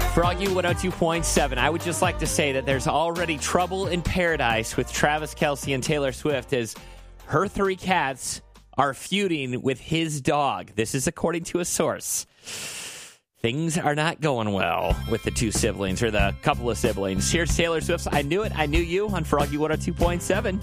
Froggy 102.7. I would just like to say that there's already trouble in paradise with Travis Kelce and Taylor Swift as her three cats are feuding with his dog. This is according to a source. Things are not going well with the two siblings, or the couple of siblings. Here's Taylor Swift's I Knew It, I Knew You on Froggy 102.7.